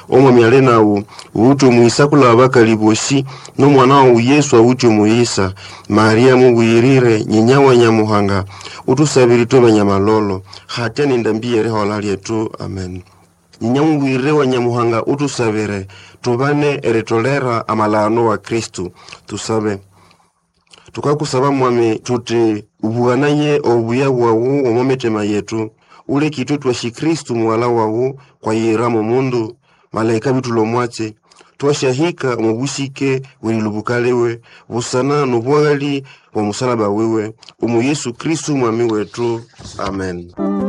omwami ali nawo uwuti muisakula abakali bosi n'omwana Yesu awuti muyisa Maria mubuyirire nyinya wa Nyamuhanga utusabiri tobanyamalolo hatya nindambiyere hola lyetu amen. Nyinya mubuyirire wa Nyamuhanga utusabire tubane eritolera amalano wa Kristu. Tusabe. Tukakusaba mwami tuti ubugananye obuya bwawu omumitima yetu ule kitu twashi Kristu mwala wawu kwa yera mu mundu malaika bitulo mwache twashahika omubusike wililubukalewe busana nubwagali wa musalaba wewe umu Yesu Kristu mwami wetu amen.